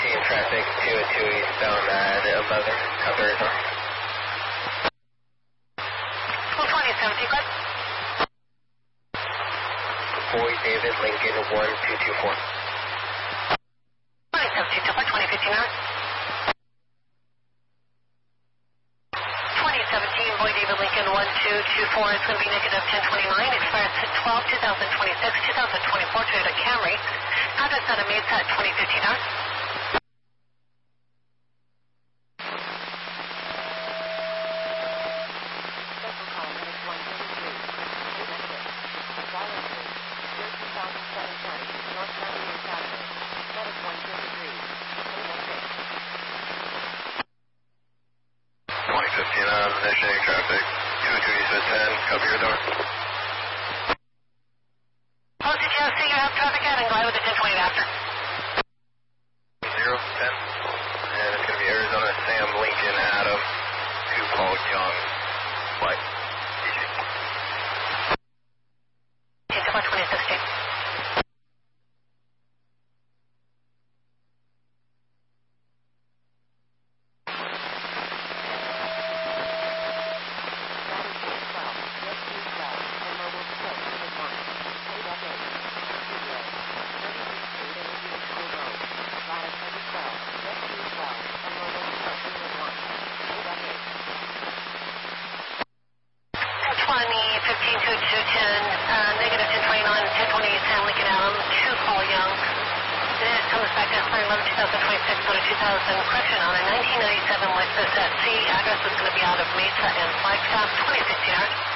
traffic 202 eastbound at 11, copy Arizona. 220, 17, good. Boy David Lincoln 1224. 2017, Tupper, 2015 hours. 2017, Boy David Lincoln 1224. It's going to be negative 1029. Expires 12/2026, 2024 Toyota Camry. Address at Mesa at 2015 hours. Initiating traffic 202 east at 10, copy your door. Close to Tennessee, you have traffic heading. Go ahead with the 1020 after. 0, 10. And it's going to be Arizona Sam Lincoln Adam 2 Paul Young. Flight. DJ. 2016. Negative 1029, 1020 Sam Lincoln Adam, 2 Paul Young. Then it comes back to 11/2026, go to 2000, correction on a 1997 Lexus SC. Address is going to be out of Mesa and Flagstaff, 2016 hours.